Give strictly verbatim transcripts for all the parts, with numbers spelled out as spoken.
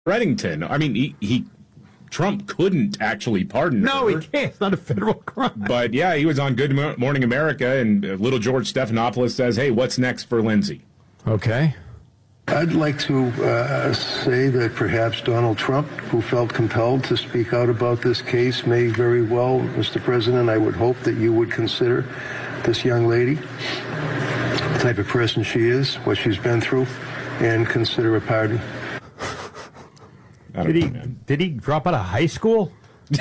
Reddington. I mean, he, he Trump couldn't actually pardon no, her. he can't. It's not a federal crime. But, yeah, he was on Good Morning America, and uh, little George Stephanopoulos says, hey, what's next for Lindsey? Okay. I'd like to uh, say that perhaps Donald Trump, who felt compelled to speak out about this case, may very well, Mister President, I would hope that you would consider this young lady, the type of person she is, what she's been through, and consider a pardon. Did he, did he drop out of high school?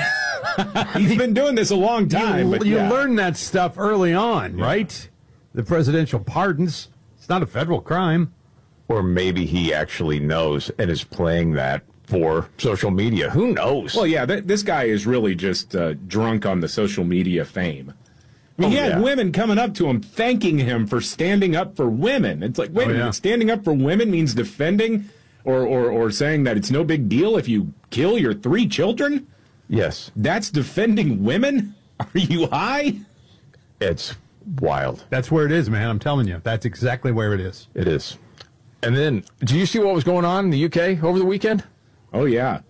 He's been doing this a long time. You, but you yeah. learn that stuff early on, yeah. right? The presidential pardons. It's not a federal crime. Or maybe he actually knows and is playing that for social media. Who knows? Well, yeah, th- this guy is really just uh, drunk on the social media fame. I mean, oh, he had yeah. women coming up to him thanking him for standing up for women. It's like, wait oh, a minute, yeah. standing up for women means defending or, or, or saying that it's no big deal if you kill your three children? Yes. That's defending women? Are you high? It's wild. That's where it is, man. I'm telling you. That's exactly where it is. It is. And then, do you see what was going on in the U K over the weekend? Oh, yeah.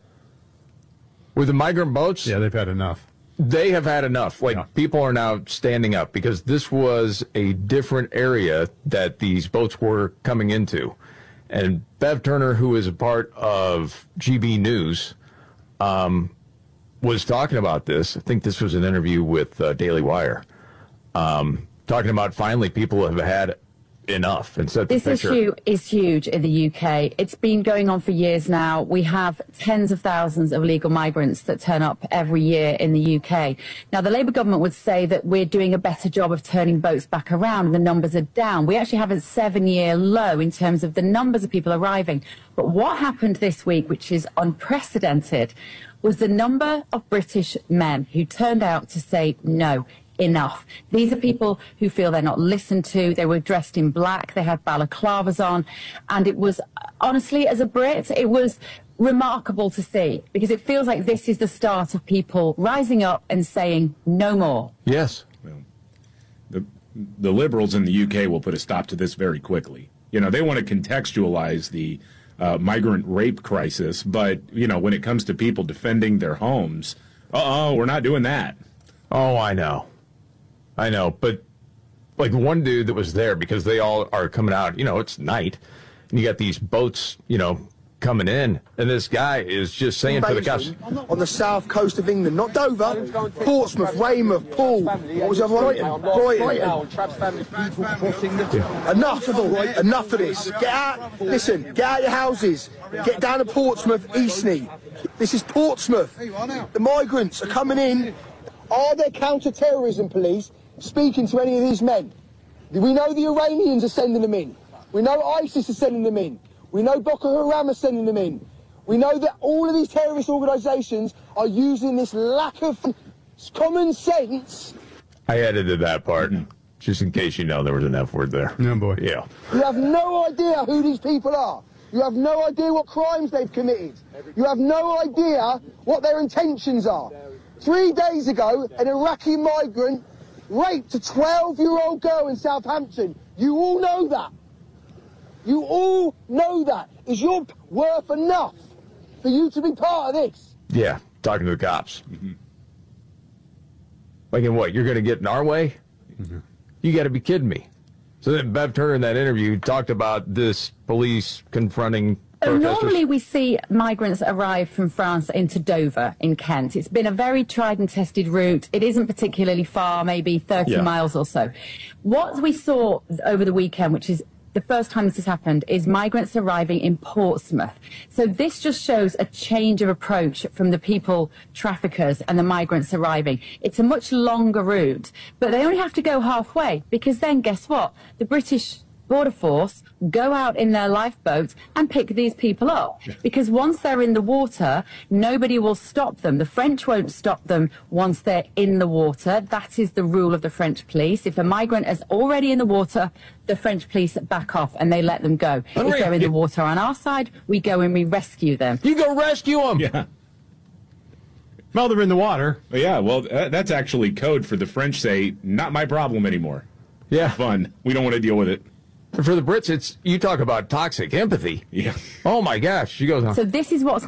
With the migrant boats? Yeah, they've had enough. They have had enough. Like, yeah. people are now standing up because this was a different area that these boats were coming into. And Bev Turner, who is a part of G B News, um, was talking about this. I think this was an interview with uh, Daily Wire, um, talking about finally people have had enough and set the this picture. issue is huge in the U K. It's been going on for years now. We have tens of thousands of illegal migrants that turn up every year in the U K. Now, the Labour government would say that we're doing a better job of turning boats back around and the numbers are down. We actually have a seven-year low in terms of the numbers of people arriving. But what happened this week, which is unprecedented, was the number of British men who turned out to say no. Enough. These are people who feel they're not listened to. They were dressed in black. They had balaclavas on. And it was, honestly, as a Brit, it was remarkable to see because it feels like this is the start of people rising up and saying no more. Yes. Well, the, the Liberals in the U K will put a stop to this very quickly. You know, they want to contextualize the uh, migrant rape crisis, but, you know, when it comes to people defending their homes, uh-oh, we're not doing that. Oh, I know. I know, but like one dude that was there because they all are coming out, you know, it's night, and you got these boats, you know, coming in, and this guy is just saying to the cops. On the south coast of England, not Dover, Portsmouth, Weymouth, Poole, what was the other one? Brighton. Yeah. Enough of all, enough of this. Get out, listen, get out your houses, get down to Portsmouth, Eastney. This is Portsmouth. The migrants are coming in. Are there counter-terrorism police speaking to any of these men? We know the Iranians are sending them in. We know ISIS is sending them in. We know Boko Haram are sending them in. We know that all of these terrorist organisations are using this lack of common sense. I edited that part, just in case you know there was an F word there. Oh, boy. Yeah. You have no idea who these people are. You have no idea what crimes they've committed. You have no idea what their intentions are. Three days ago, an Iraqi migrant raped a twelve-year-old girl in Southampton. You all know that. You all know that. Is your worth enough for you to be part of this? Yeah, talking to the cops. Mm-hmm. Like in what? You're going to get in our way? Mm-hmm. You got to be kidding me. So then Bev Turner in that interview talked about this police confronting So protesters. normally we see migrants arrive from France into Dover in Kent. It's been a very tried and tested route. It isn't particularly far, maybe thirty Yeah. miles or so. What we saw over the weekend, which is the first time this has happened, is migrants arriving in Portsmouth. So this just shows a change of approach from the people traffickers and the migrants arriving. It's a much longer route, but they only have to go halfway because then guess what? The British Border Force go out in their lifeboats and pick these people up. Because once they're in the water, nobody will stop them. The French won't stop them once they're in the water. That is the rule of the French police. If a migrant is already in the water, the French police back off and they let them go. Unreal. If they're in the water on our side, we go and we rescue them. You go rescue them. Yeah. Well, they're in the water. Well, yeah, well, uh, that's actually code for the French say, not my problem anymore. Yeah. Fun. We don't want to deal with it. For the Brits, it's, you talk about toxic empathy. Yeah. Oh, my gosh. She goes on. So this is what's